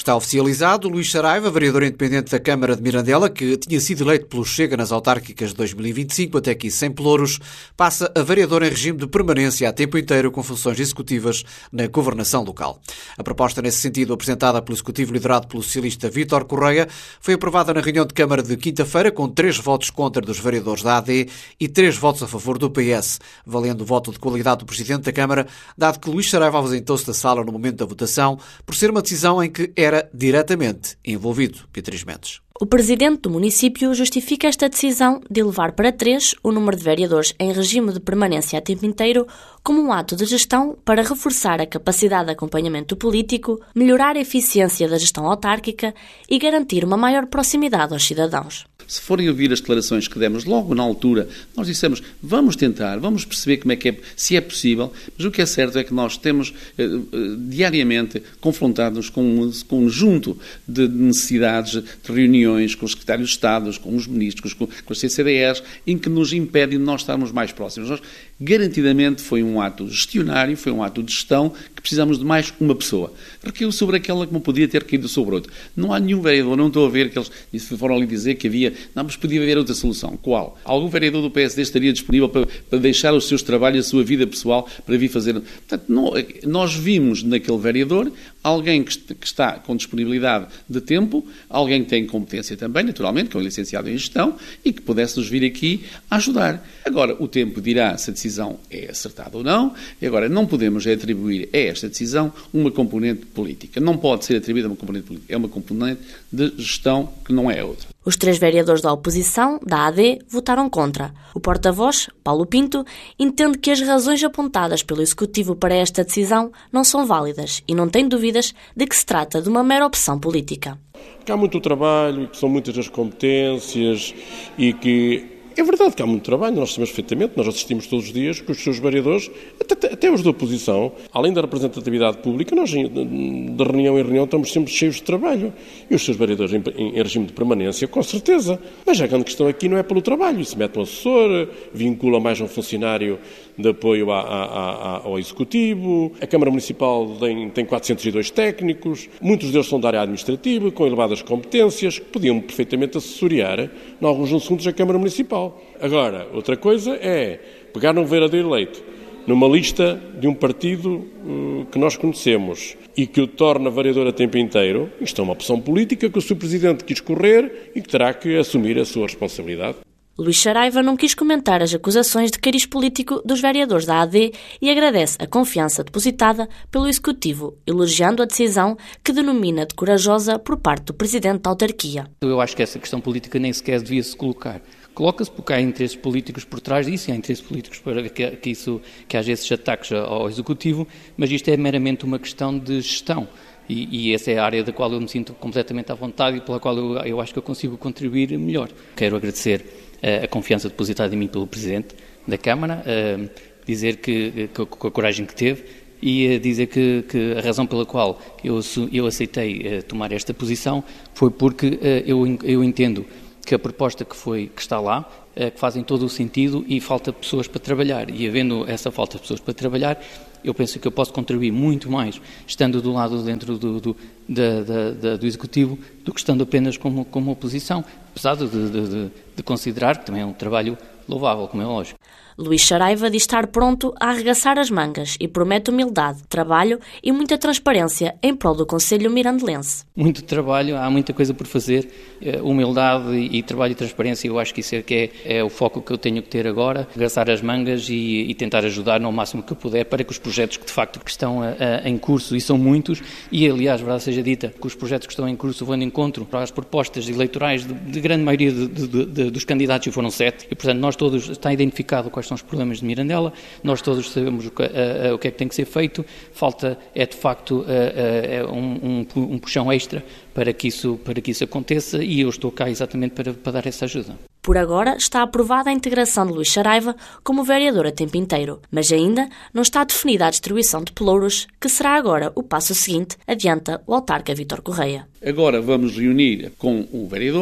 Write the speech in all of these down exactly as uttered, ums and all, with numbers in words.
Está oficializado. Luís Saraiva, vereador independente da Câmara de Mirandela, que tinha sido eleito pelo Chega nas autárquicas de dois mil e vinte e cinco, até aqui sem pelouros, passa a vereador em regime de permanência a tempo inteiro com funções executivas na governação local. A proposta nesse sentido, apresentada pelo Executivo liderado pelo socialista Vítor Correia, foi aprovada na reunião de Câmara de quinta-feira com três votos contra dos vereadores da A D e três votos a favor do P S, valendo o voto de qualidade do Presidente da Câmara, dado que Luís Saraiva ausentou-se da sala no momento da votação, por ser uma decisão em que era diretamente envolvido. Beatriz Mendes. O presidente do município justifica esta decisão de elevar para três o número de vereadores em regime de permanência a tempo inteiro como um ato de gestão para reforçar a capacidade de acompanhamento político, melhorar a eficiência da gestão autárquica e garantir uma maior proximidade aos cidadãos. Se forem ouvir as declarações que demos logo na altura, nós dissemos, vamos tentar, vamos perceber como é que é, se é possível, mas o que é certo é que nós temos eh, diariamente confrontados com um conjunto de necessidades de reuniões com os secretários de Estado, com os ministros, com, com as C C D Es, em que nos impedem de nós estarmos mais próximos. Nós, garantidamente, foi um ato gestionário, foi um ato de gestão, que precisamos de mais uma pessoa. Recaiu sobre aquela que não podia ter caído sobre outro. Não há nenhum vereador, não estou a ver que eles foram ali dizer que havia, não, mas podia haver outra solução. Qual? Algum vereador do P S D estaria disponível para, para deixar os seus trabalhos, a sua vida pessoal, para vir fazer... Portanto, não, nós vimos naquele vereador alguém que, que está com disponibilidade de tempo, alguém que tem competência também, naturalmente, que é um licenciado em gestão, e que pudesse nos vir aqui a ajudar. Agora, o tempo dirá se a decisão é acertada ou não, e agora não podemos atribuir a esta decisão uma componente política. Não pode ser atribuída a uma componente política, é uma componente de gestão que não é outra. Os três vereadores da oposição, da A D, votaram contra. O porta-voz, Paulo Pinto, entende que as razões apontadas pelo Executivo para esta decisão não são válidas e não tem dúvidas de que se trata de uma mera opção política. Que há muito trabalho, que são muitas as competências e que... É verdade que há muito trabalho, nós sabemos perfeitamente, nós assistimos todos os dias que os seus vereadores, até, até os da oposição, além da representatividade pública, nós de reunião em reunião estamos sempre cheios de trabalho. E os seus vereadores em, em, em regime de permanência, com certeza. Mas a grande questão aqui não é pelo trabalho, isso mete um assessor, vincula mais um funcionário de apoio a, a, a, ao Executivo, a Câmara Municipal tem, tem quatrocentos e dois técnicos, muitos deles são da área administrativa, com elevadas competências, que podiam perfeitamente assessorar, em alguns assuntos, a Câmara Municipal. Agora, outra coisa é pegar um vereador eleito numa lista de um partido uh, que nós conhecemos e que o torna vereador a tempo inteiro. Isto é uma opção política que o seu Presidente quis correr e que terá que assumir a sua responsabilidade. Luís Saraiva não quis comentar as acusações de cariz político dos vereadores da A D e agradece a confiança depositada pelo Executivo, elogiando a decisão que denomina de corajosa por parte do Presidente da autarquia. Eu acho que essa questão política nem sequer devia-se colocar. Coloca-se porque há interesses políticos por trás disso, e há interesses políticos para que, que, isso, que haja esses ataques ao Executivo, mas isto é meramente uma questão de gestão. E, e essa é a área da qual eu me sinto completamente à vontade e pela qual eu, eu acho que eu consigo contribuir melhor. Quero agradecer uh, a confiança depositada em mim pelo Presidente da Câmara, uh, dizer que, que, com a coragem que teve, e uh, dizer que, que a razão pela qual eu, eu aceitei uh, tomar esta posição foi porque uh, eu, eu entendo que a proposta que, foi, que está lá, que fazem todo o sentido e falta pessoas para trabalhar. E havendo essa falta de pessoas para trabalhar, eu penso que eu posso contribuir muito mais estando do lado dentro do, do, da, da, da, do Executivo do que estando apenas como, como oposição, apesar de, de, de, de considerar que também é um trabalho louvável, como é lógico. Luís Saraiva diz estar pronto a arregaçar as mangas e promete humildade, trabalho e muita transparência em prol do Conselho mirandelense. Muito trabalho, há muita coisa por fazer, humildade e trabalho e transparência, eu acho que isso é, que é, é o foco que eu tenho que ter agora, arregaçar as mangas e, e tentar ajudar no máximo que eu puder para que os projetos que de facto que estão a, a, em curso, e são muitos, e aliás, verdade seja dita, que os projetos que estão em curso vão de encontro para as propostas eleitorais de, de grande maioria de, de, de, dos candidatos, e foram sete, e portanto nós todos, está identificado quais são os problemas de Mirandela, nós todos sabemos o que, a, a, o que é que tem que ser feito, falta é de facto a, a, um, um, um puxão extra para que, isso, para que isso aconteça, e eu estou cá exatamente para, para dar essa ajuda. Por agora está aprovada a integração de Luís Saraiva como vereador a tempo inteiro, mas ainda não está definida a distribuição de pelouros, que será agora o passo seguinte, adianta o autarca Vítor Correia. Agora vamos reunir com o vereador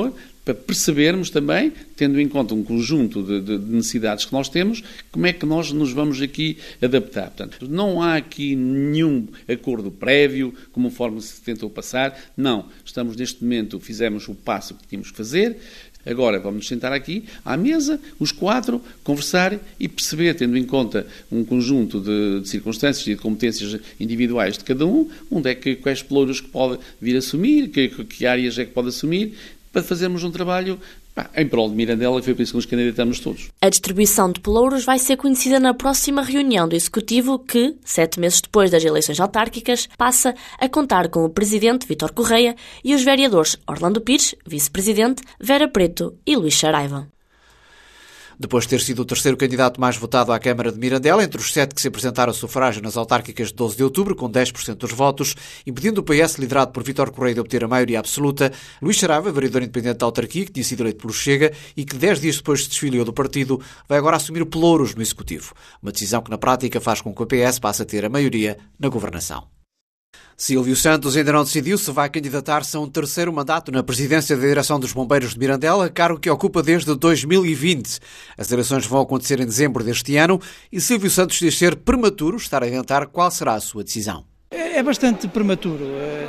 para percebermos também, tendo em conta um conjunto de, de necessidades que nós temos, como é que nós nos vamos aqui adaptar. Portanto, não há aqui nenhum acordo prévio, conforme se tentou passar. Não. Estamos neste momento, fizemos o passo que tínhamos que fazer. Agora vamos nos sentar aqui à mesa, os quatro, conversar e perceber, tendo em conta um conjunto de, de circunstâncias e de competências individuais de cada um, onde é que, quais pelouros que pode vir a assumir, que, que áreas é que pode assumir, para fazermos um trabalho pá, em prol de Mirandela, e foi por isso que nos candidatamos todos. A distribuição de pelouros vai ser conhecida na próxima reunião do Executivo que, sete meses depois das eleições autárquicas, passa a contar com o Presidente Vítor Correia e os vereadores Orlando Pires, Vice-Presidente, Vera Preto e Luís Saraiva. Depois de ter sido o terceiro candidato mais votado à Câmara de Mirandela, entre os sete que se apresentaram a sufrágio nas autárquicas de doze de outubro, com dez por cento dos votos, impedindo o P S, liderado por Vítor Correia, de obter a maioria absoluta, Luís Saraiva, vereador independente da autarquia, que tinha sido eleito pelo Chega e que dez dias depois se desfiliou do partido, vai agora assumir o pelouros no Executivo. Uma decisão que, na prática, faz com que o P S passe a ter a maioria na governação. Silvio Santos ainda não decidiu se vai candidatar-se a um terceiro mandato na presidência da Direção dos Bombeiros de Mirandela, cargo que ocupa desde dois mil e vinte. As eleições vão acontecer em dezembro deste ano e Silvio Santos diz ser prematuro estar a adiantar qual será a sua decisão. É bastante prematuro.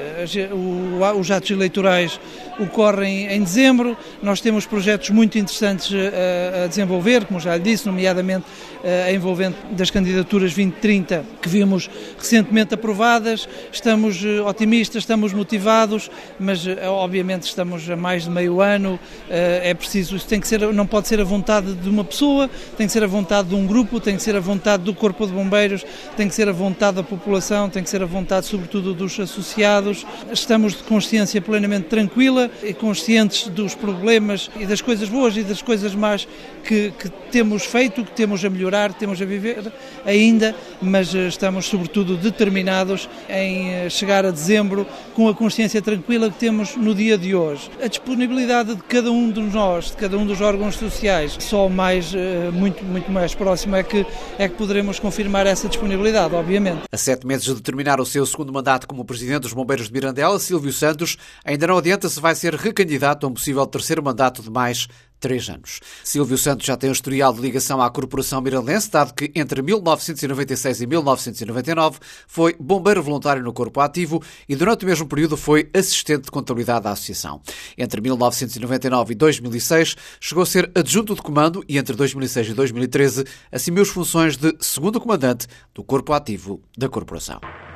Os atos eleitorais ocorrem em dezembro, nós temos projetos muito interessantes a desenvolver, como já lhe disse, nomeadamente a envolvente das candidaturas vinte trinta, que vimos recentemente aprovadas. Estamos otimistas, estamos motivados, mas obviamente estamos a mais de meio ano. É preciso, isso tem que ser, não pode ser a vontade de uma pessoa, tem que ser a vontade de um grupo, tem que ser a vontade do Corpo de Bombeiros, tem que ser a vontade da população, tem que ser a vontade sobretudo dos associados. Estamos de consciência plenamente tranquila e conscientes dos problemas e das coisas boas e das coisas más que, que temos feito, que temos a melhorar, que temos a viver ainda, mas estamos sobretudo determinados em chegar a dezembro com a consciência tranquila que temos no dia de hoje. A disponibilidade de cada um de nós, de cada um dos órgãos sociais, só mais, muito, muito mais próximo é que, é que poderemos confirmar essa disponibilidade, obviamente. A sete meses de terminar o seu segundo mandato como Presidente dos Bombeiros de Mirandela, Silvio Santos ainda não adianta se vai ser recandidato a um possível terceiro mandato de mais três anos. Silvio Santos já tem um historial de ligação à Corporação Mirandense, dado que entre mil novecentos e noventa e seis e mil novecentos e noventa e nove foi bombeiro voluntário no Corpo Ativo e durante o mesmo período foi assistente de contabilidade da Associação. Entre mil novecentos e noventa e nove e dois mil e seis chegou a ser adjunto de comando e entre dois mil e seis e dois mil e treze assumiu as funções de segundo comandante do Corpo Ativo da Corporação.